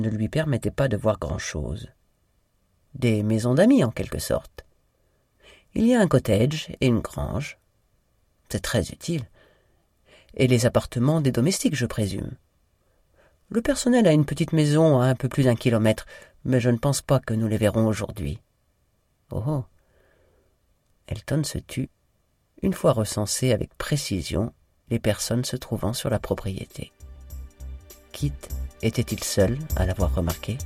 ne lui permettaient pas de voir grand-chose. Des maisons d'amis, en quelque sorte. Il y a un cottage et une grange. C'est très utile. Et les appartements des domestiques, je présume. Le personnel a une petite maison à un peu plus d'1 kilomètre, mais je ne pense pas que nous les verrons aujourd'hui. Oh oh. Elton se tut, une fois recensé avec précision les personnes se trouvant sur la propriété. Kit était-il seul à l'avoir remarqué ?